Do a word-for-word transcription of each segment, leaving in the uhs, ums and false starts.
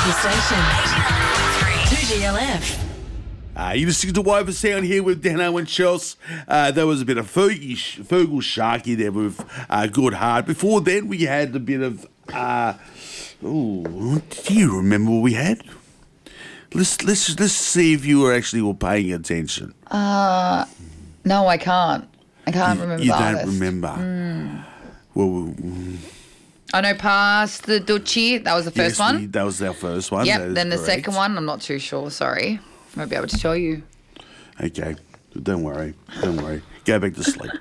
local station. two G L F. Uh, you're listening to Wide for Sound here with Dano and Chels. Uh, there was a bit of Fergie, Fergal Sharky there with uh, Good Heart. Before then, we had a bit of. Uh, oh, do you remember what we had? Let's let's let's see if you were actually were paying attention. Uh, no, I can't. I can't you, remember. You the don't artist. remember. Mm. Well, we, I know past the Ducci. That was the first yes, one. we, that was our first one. Yep. That is Then the correct. second one, I'm not too sure. Sorry, I won't be able to tell you. Okay, don't worry, don't worry. Go back to sleep.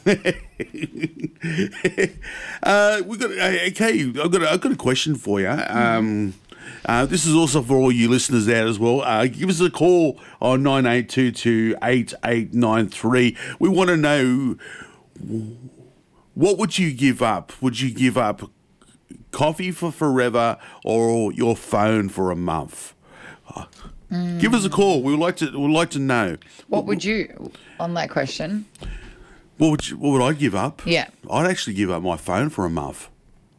uh, we got uh, okay. I've got a, I've got a question for you. Um, uh, this is also for all you listeners out as well. Uh, give us a call on nine eight two two eight eight nine three. We want to know, what would you give up? Would you give up coffee for forever or your phone for a month? Mm. Give us a call. We would like to. We'd like to know. What would you on that question? What would you, What would I give up? Yeah, I'd actually give up my phone for a month.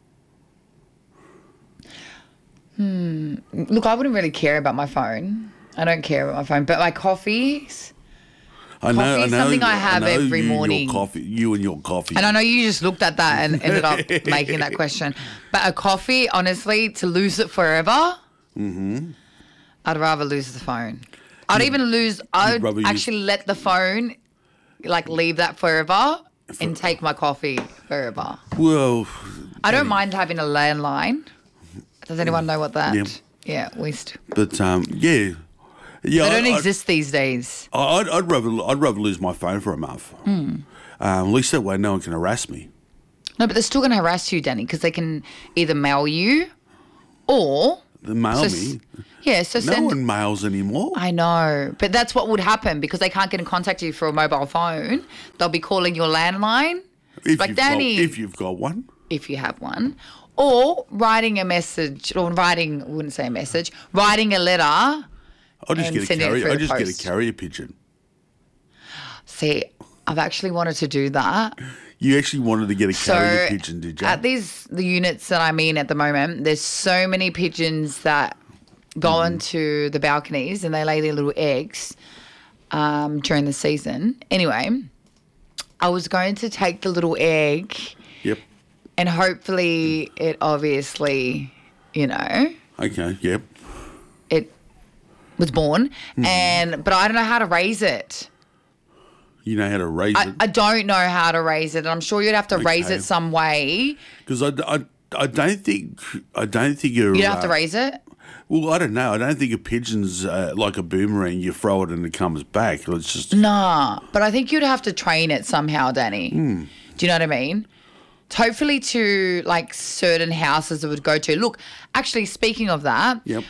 Hmm. Look, I wouldn't really care about my phone. I don't care about my phone, but my coffees. I know. Coffee I is know. something I have I know every you, morning. Your coffee, you and your coffee. And I know you just looked at that and ended up making that question. But a coffee, honestly, to lose it forever. Mm-hmm. I'd rather lose the phone. I'd even lose, I'd actually use... let the phone, like, leave that forever For... and take my coffee forever. Well, I don't mind having a landline. Does anyone know what that? Yeah, yeah we st- But, um, yeah. Yeah, they don't I, exist I, these days. I'd, I'd, rather, I'd rather lose my phone for a month. Hmm. Um, at least that way no one can harass me. No, but they're still going to harass you, Danny, because they can either mail you or... They mail so, me? Yeah, so no send... one mails anymore. I know, but that's what would happen because they can't get in contact with you for a mobile phone. They'll be calling your landline. If like, you've Danny... Got, if you've got one. If you have one. Or writing a message, or writing, I wouldn't say a message, writing a letter... I'll just get a carrier. I'll just post. get a carrier pigeon. See, I've actually wanted to do that. You actually wanted to get a carrier so pigeon, did you? At these the units that I'm in at the moment, there's so many pigeons that go mm. onto the balconies and they lay their little eggs um, during the season. Anyway, I was going to take the little egg. Yep. And hopefully it obviously, you know. Okay. Yep. It. was born, mm-hmm. and but I don't know how to raise it. You know how to raise I, it? I don't know how to raise it, and I'm sure you'd have to okay. raise it some way. Because I, I, I don't think I don't think you're. You don't have uh, to raise it. Well, I don't know. I don't think a pigeon's uh, like a boomerang. You throw it and it comes back. It's just nah. But I think you'd have to train it somehow, Danny. Mm. Do you know what I mean? Hopefully to like certain houses it would go to. Look, actually speaking of that, yep.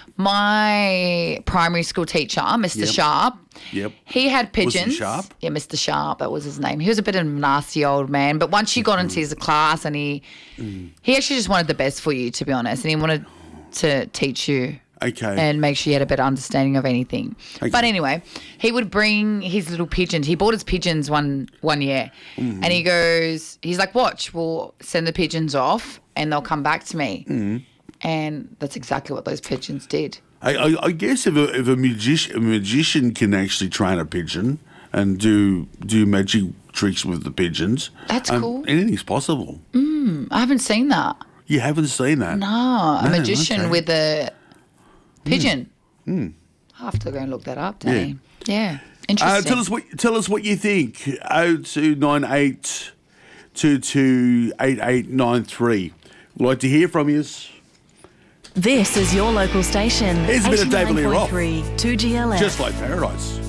my primary school teacher, Mister Yep. Sharp, yep. he had pigeons. Was he Sharp? Yeah, Mister Sharp, that was his name. He was a bit of a nasty old man, but once you got into his class and he mm. he actually just wanted the best for you, to be honest, and he wanted to teach you. Okay. And make sure you had a better understanding of anything. Okay. But anyway, he would bring his little pigeons. He bought his pigeons one one year. Mm-hmm. And he goes, he's like, watch, we'll send the pigeons off and they'll come back to me. Mm-hmm. And that's exactly what those pigeons did. I, I, I guess if a, if a, magician, a magician can actually train a pigeon and do do magic tricks with the pigeons. That's um, cool. Anything's possible. Mm, I haven't seen that. You haven't seen that? No, a no, magician okay. with a... pigeon. Mm. I'll have to go and look that up, Danny. Yeah. yeah. Interesting. Uh, tell us what tell us what you think. oh two nine eight two two eight eight nine three. We'd like to hear from you. This is your local station. Here's a bit of David Lee Roth. two G L F. Just like Paradise.